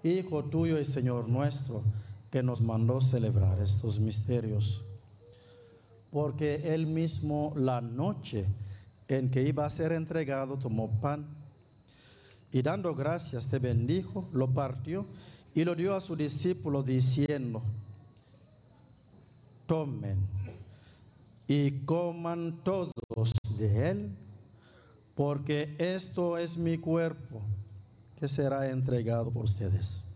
Hijo tuyo y Señor nuestro, que nos mandó celebrar estos misterios. Porque él mismo, la noche en que iba a ser entregado, tomó pan y dando gracias te bendijo, lo partió y lo dio a su discípulo diciendo: tomen y coman todos de él, porque esto es mi cuerpo que será entregado por ustedes.